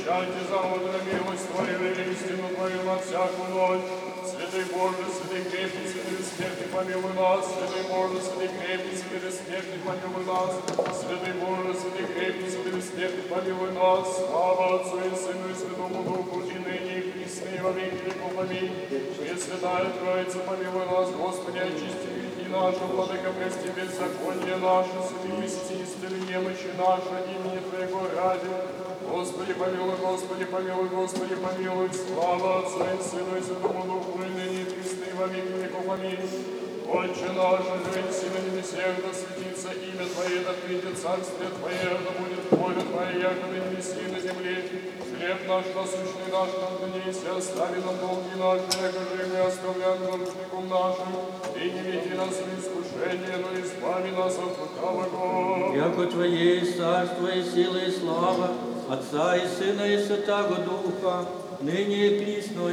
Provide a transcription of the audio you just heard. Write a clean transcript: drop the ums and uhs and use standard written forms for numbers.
Прощайте за мудрую милость Твою и истину Твою на всякую ночь. Святый Боже, святый крепкий, святый бессмертный, помилуй нас. Святый Боже, святый крепкий, святый бессмертный, помилуй нас. Святый Боже, святый крепкий, святый бессмертный, помилуй нас. Слава Отцу и Сыну и Святому Духу, и ныне и присно и во веки веков. Аминь. Пресвятая Троица, помилуй нас, Господи, очисти грехи наши, Владыка, прости беззаконие наше, святые истины, немощи наши, имени Твоего ради. Господи, помилуй, Господи, помилуй, Господи, помилуй. Слава Отцу и Сыну и Святому Духу, и ныне и присно и во веки веков. Аминь. Отче наш, живи на небесах, да светится имя Твое, да придет царствие Твое, да будет воля Твоя, яко на небеси и на земле. Хлеб наш насущный наш нам донеси, остави нам долги наши, яко же мы оставляем должником нашим, и не веди нас в искушение, но избави нас от лукавого. Яко Твое есть царство и сила и слава, Отца и Сына и Святаго Духа, ныне и присно